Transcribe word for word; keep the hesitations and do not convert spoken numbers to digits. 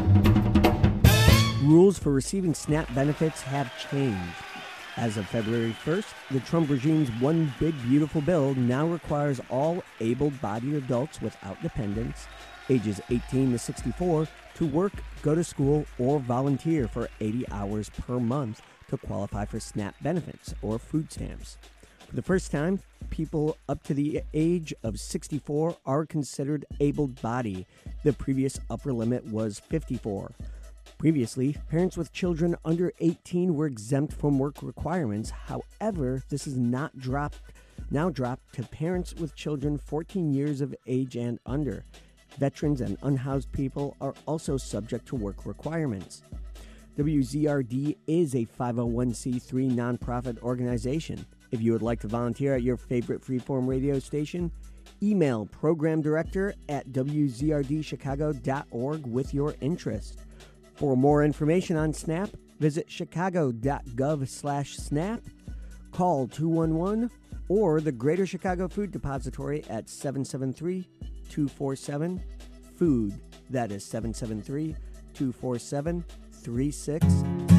Rules for receiving SNAP benefits have changed. As of February first, the Trump regime's One Big Beautiful Bill now requires all able-bodied adults without dependents, ages eighteen to sixty-four, to work, go to school, or volunteer for eighty hours per month to qualify for SNAP benefits or food stamps. For the first time, people up to the age of sixty-four are considered able-bodied. The previous upper limit was fifty-four. Previously, parents with children under eighteen were exempt from work requirements. However, this is not dropped, now dropped to parents with children fourteen years of age and under. Veterans and unhoused people are also subject to work requirements. W Z R D is a five oh one c three nonprofit organization. If you would like to volunteer at your favorite freeform radio station, email program director at w z r d chicago dot org with your interest. For more information on SNAP, visit chicago.gov slash SNAP, call two one one, or the Greater Chicago Food Depository at seven seven three, two four seven, food. That is seven seven three, two four seven, three six